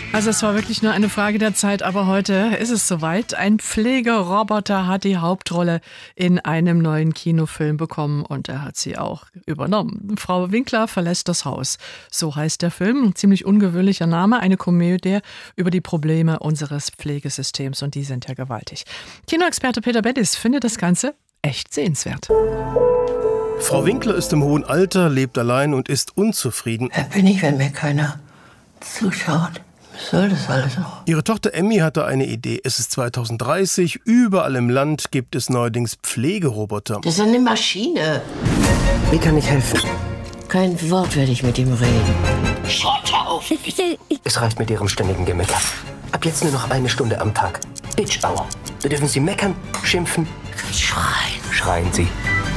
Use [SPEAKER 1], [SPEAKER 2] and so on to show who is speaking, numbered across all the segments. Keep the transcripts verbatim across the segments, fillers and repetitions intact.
[SPEAKER 1] Also es war wirklich nur eine Frage der Zeit, aber heute ist es soweit. Ein Pflegeroboter hat die Hauptrolle in einem neuen Kinofilm bekommen und er hat sie auch übernommen. Frau Winkler verlässt das Haus. So heißt der Film. Ein ziemlich ungewöhnlicher Name, eine Komödie über die Probleme unseres Pflegesystems und die sind ja gewaltig. Kinoexperte Peter Bettis findet das Ganze echt sehenswert.
[SPEAKER 2] Frau Winkler ist im hohen Alter, lebt allein und ist unzufrieden.
[SPEAKER 3] Wer bin ich, wenn mir keiner zuschaut? Was soll das alles noch?
[SPEAKER 2] Ihre Tochter Emmy hatte eine Idee. Es ist zwanzig dreißig, überall im Land gibt es neuerdings Pflegeroboter.
[SPEAKER 3] Das ist eine Maschine.
[SPEAKER 4] Wie kann ich helfen?
[SPEAKER 3] Kein Wort werde ich mit ihm reden. Schaut auf!
[SPEAKER 4] Es reicht mit Ihrem ständigen Gemecker. Ab jetzt nur noch eine Stunde am Tag. Bitch Hour. Da dürfen Sie meckern, schimpfen,
[SPEAKER 3] Schreien.
[SPEAKER 4] schreien Sie.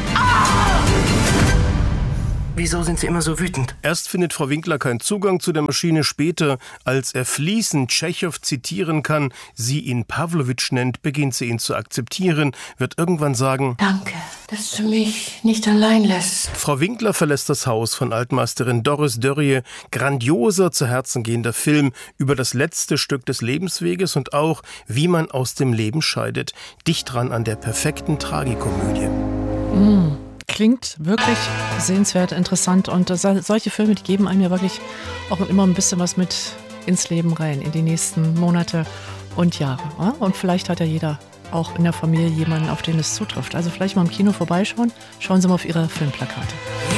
[SPEAKER 4] Wieso sind Sie immer so wütend?
[SPEAKER 2] Erst findet Frau Winkler keinen Zugang zu der Maschine. Später, als er fließend Tschechow zitieren kann, sie ihn Pawlowitsch nennt, beginnt sie ihn zu akzeptieren, wird irgendwann sagen:
[SPEAKER 3] Danke, dass du mich nicht allein lässt.
[SPEAKER 2] Frau Winkler verlässt das Haus von Altmeisterin Doris Dörrie. Grandioser, zu Herzen gehender Film über das letzte Stück des Lebensweges und auch, wie man aus dem Leben scheidet. Dicht dran an der perfekten Tragikomödie.
[SPEAKER 1] Mm. Klingt wirklich sehenswert, interessant und äh, solche Filme, die geben einem ja wirklich auch immer ein bisschen was mit ins Leben rein, in die nächsten Monate und Jahre. Ja? Und vielleicht hat ja jeder auch in der Familie jemanden, auf den es zutrifft. Also vielleicht mal im Kino vorbeischauen, schauen Sie mal auf Ihre Filmplakate.